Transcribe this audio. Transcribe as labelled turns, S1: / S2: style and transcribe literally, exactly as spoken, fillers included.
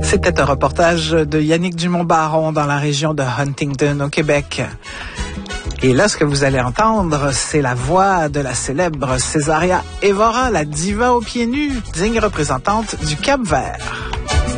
S1: C'était un reportage de Yannick Dumont-Baron dans la région de Huntington, au Québec. Et là, ce que vous allez entendre, c'est la voix de la célèbre Césaria Évora, la diva aux pieds nus, digne représentante du Cap-Vert.